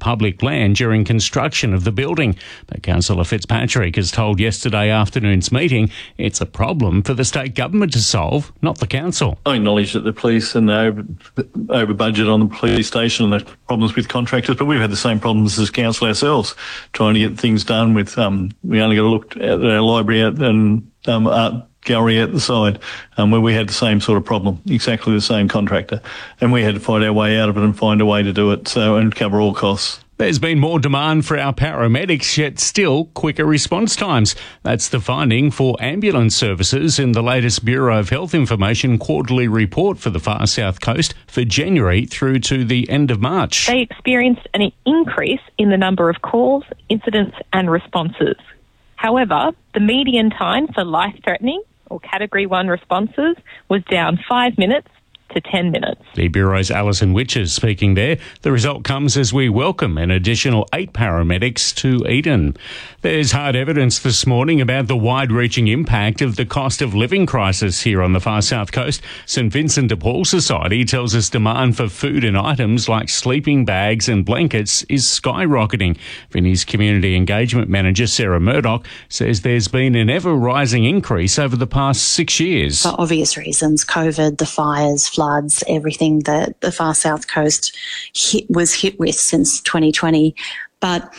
public land during construction of the building. But Councillor Fitzpatrick has told yesterday afternoon's meeting it's a problem for the state government to solve, not the council. I acknowledge that the police and over budget on the police station and the problems with contractors, but we've had the same problems as council ourselves, trying to get things done with, we only got to look at our library and art gallery at the side, where we had the same sort of problem, exactly the same contractor, and we had to find our way out of it and find a way to do it and cover all costs. There's been more demand for our paramedics, yet still quicker response times. That's the finding for ambulance services in the latest Bureau of Health Information quarterly report for the Far South Coast for January through to the end of March. They experienced an increase in the number of calls, incidents and responses. However, the median time for life-threatening or Category 1 responses was down 5 minutes to 10 minutes. The Bureau's Alison Witches speaking there. The result comes as we welcome an additional 8 paramedics to Eden. There's hard evidence this morning about the wide-reaching impact of the cost of living crisis here on the Far South Coast. St Vincent de Paul Society tells us demand for food and items like sleeping bags and blankets is skyrocketing. Vinnie's Community Engagement Manager Sarah Murdoch says there's been an ever-rising increase over the past 6 years. For obvious reasons, COVID, the fires, floods, everything that the Far South Coast was hit with since 2020. But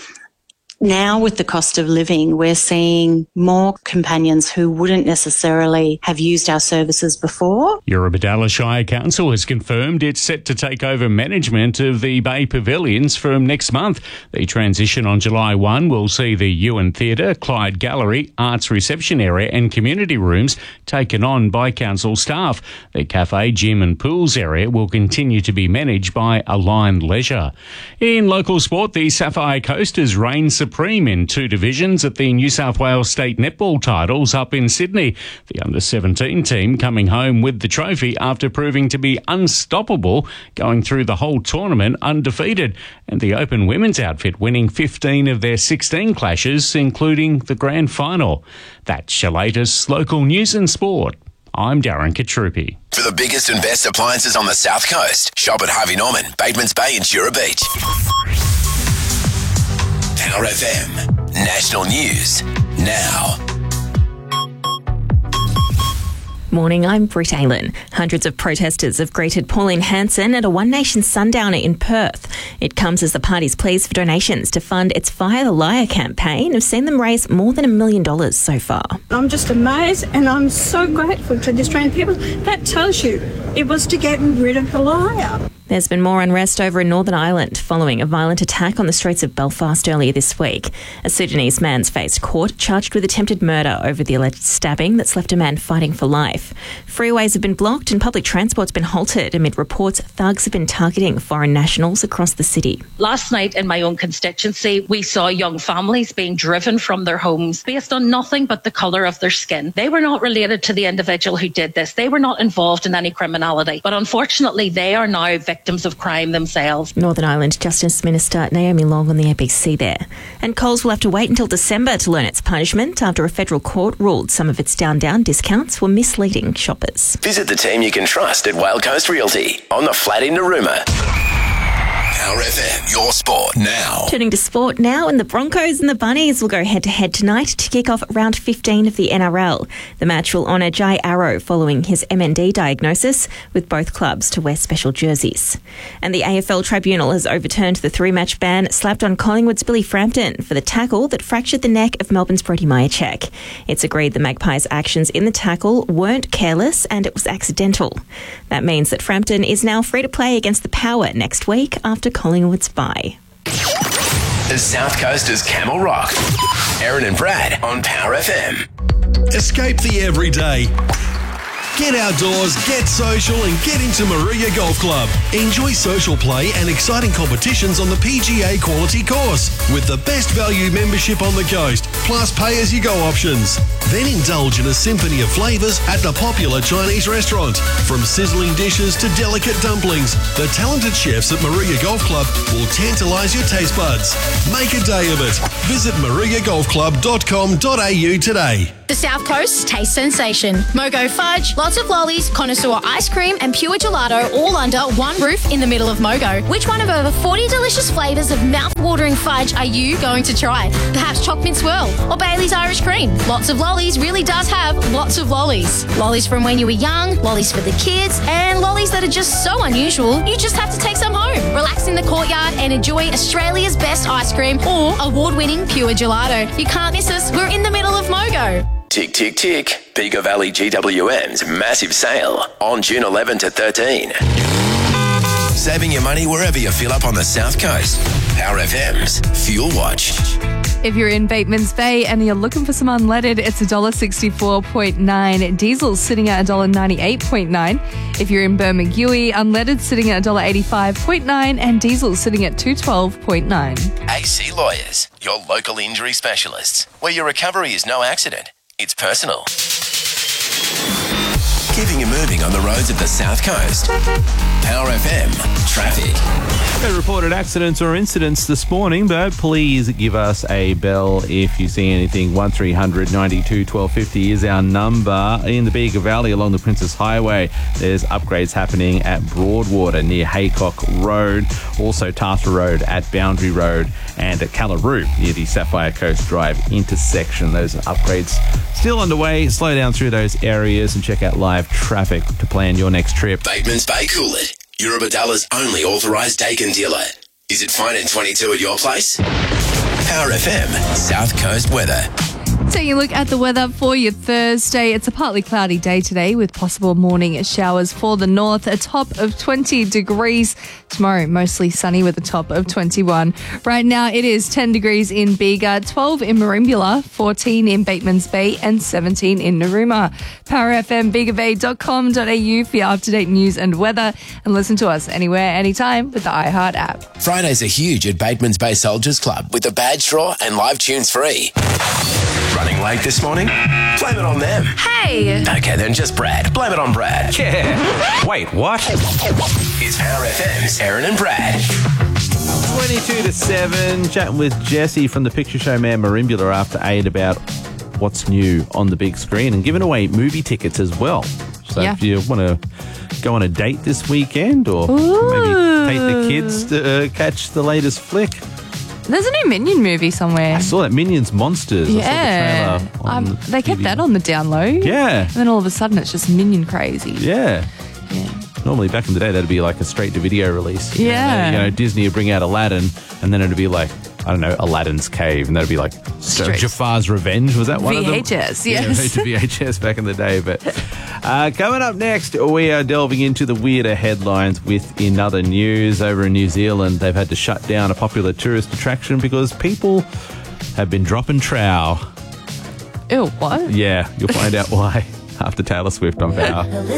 now with the cost of living, we're seeing more companions who wouldn't necessarily have used our services before. Eurobodalla Shire Council has confirmed it's set to take over management of the Bay Pavilions from next month. The transition on July 1 will see the Ewan Theatre, Clyde Gallery, Arts Reception Area and community rooms taken on by council staff. The cafe, gym and pools area will continue to be managed by Aligned Leisure. In local sport, the Sapphire Coast has reigned supreme in 2 divisions at the New South Wales State Netball titles up in Sydney. The under-17 team coming home with the trophy after proving to be unstoppable, going through the whole tournament undefeated, and the Open women's outfit winning 15 of their 16 clashes, including the grand final. That's your latest local news and sport. I'm Darren Katrupi. For the biggest and best appliances on the South Coast, shop at Harvey Norman, Batemans Bay and Jura Beach. Power FM. National News now. Morning, I'm Britt Aylen. Hundreds of protesters have greeted Pauline Hanson at a One Nation sundowner in Perth. It comes as the party's pleas for donations to fund its Fire the Liar campaign have seen them raise more than $1 million so far. I'm just amazed and I'm so grateful to the Australian people. That tells you it was to get rid of the liar. There's been more unrest over in Northern Ireland following a violent attack on the streets of Belfast earlier this week. A Sudanese man's faced court charged with attempted murder over the alleged stabbing that's left a man fighting for life. Freeways have been blocked and public transport's been halted amid reports thugs have been targeting foreign nationals across the city. Last night in my own constituency, we saw young families being driven from their homes based on nothing but the colour of their skin. They were not related to the individual who did this. They were not involved in any criminality. But unfortunately, they are now victims of crime themselves. Northern Ireland Justice Minister Naomi Long on the ABC there. And Coles will have to wait until December to learn its punishment after a federal court ruled some of its down discounts were misleading shoppers. Visit the team you can trust at Whale Coast Realty on the flat in Narooma. Power FM, your sport now. Turning to sport now, and the Broncos and the Bunnies will go head-to-head tonight to kick off round 15 of the NRL. The match will honour Jai Arrow following his MND diagnosis, with both clubs to wear special jerseys. And the AFL Tribunal has overturned the 3-match ban slapped on Collingwood's Billy Frampton for the tackle that fractured the neck of Melbourne's Brody Mihocek. It's agreed the Magpies' actions in the tackle weren't careless and it was accidental. That means that Frampton is now free to play against the Power next week after Collingwood's bye. The South Coast is Camel Rock. Aaron and Brad on Power FM. Escape the everyday. Get outdoors, get social and get into Maria Golf Club. Enjoy social play and exciting competitions on the PGA quality course with the best value membership on the coast, plus pay-as-you-go options. Then indulge in a symphony of flavours at the popular Chinese restaurant. From sizzling dishes to delicate dumplings, the talented chefs at Moruya Golf Club will tantalise your taste buds. Make a day of it. Visit moruyagolfclub.com.au today. The South Coast Taste Sensation. Mogo Fudge, lots of lollies, connoisseur ice cream and pure gelato all under one roof in the middle of Mogo. Which one of over 40 delicious flavours of mouth-watering fudge are you going to try? Perhaps Choc Mint Swirl or Bailey's Irish Cream. Lots of lollies really does have lots of lollies. Lollies from when you were young, lollies for the kids, and lollies that are just so unusual you just have to take some home. Relax in the courtyard and enjoy Australia's best ice cream or award-winning pure gelato. You can't miss us. We're in the middle of Mogo. Tick, tick, tick. Bega Valley GWM's massive sale on June 11 to 13. Saving your money wherever you fill up on the South Coast. Power FM's Fuel Watch. If you're in Batemans Bay and you're looking for some unleaded, it's $1.64.9. Diesel's sitting at $1.98.9. If you're in Bermagui, unleaded sitting at $1.85.9 and diesel's sitting at $2.12.9. AC Lawyers, your local injury specialists, where your recovery is no accident, it's personal. Keeping you moving on the roads of the South Coast. Power FM Traffic. No reported accidents or incidents this morning, but please give us a bell if you see anything. 1300 92 1250 is our number. In the Bega Valley along the Princess Highway, there's upgrades happening at Broadwater near Haycock Road, also Tartar Road at Boundary Road, and at Callaroo near the Sapphire Coast Drive intersection. Those upgrades still underway. Slow down through those areas and check out live traffic to plan your next trip. Batemans Bay Coolid, Eurobadalla's only authorised Dakin dealer. Is it fine in 22 at your place? Power FM South Coast weather. Taking a look at the weather for your Thursday. It's a partly cloudy day today with possible morning showers for the north, a top of 20 degrees. Tomorrow, mostly sunny with a top of 21. Right now, it is 10 degrees in Bega, 12 in Merimbula, 14 in Batemans Bay, and 17 in Narooma. PowerFMBegaBay.com.au for your up-to-date news and weather. And listen to us anywhere, anytime with the iHeart app. Fridays are huge at Batemans Bay Soldiers Club with the badge draw and live tunes free. Running late this morning? Blame it on them. Hey! Okay, then just Brad. Blame it on Brad. Yeah. Wait, what? It's Power FM's Aaron and Brad. 22 to 7, chatting with Jesse from the Picture Show Man Merimbula after 8 about what's new on the big screen and giving away movie tickets as well. So if you want to go on a date this weekend or maybe take the kids to catch the latest flick. There's a new Minion movie somewhere. I saw that, Minions Monsters. Yeah. I saw the trailer they kept that on the download. Yeah. And then all of a sudden it's just Minion crazy. Yeah. Normally back in the day that'd be like a straight-to-video release. Yeah. You know, Disney would bring out Aladdin and then it'd be like, I don't know, Aladdin's Cave, and that'd be like Jafar's Revenge. Was that one of them? VHS, yes. Yeah, VHS back in the day. But coming up next, we are delving into the weirder headlines with in other news. Over in New Zealand, they've had to shut down a popular tourist attraction because people have been dropping trow. Ew, what? Yeah, you'll find out why after Taylor Swift on Power.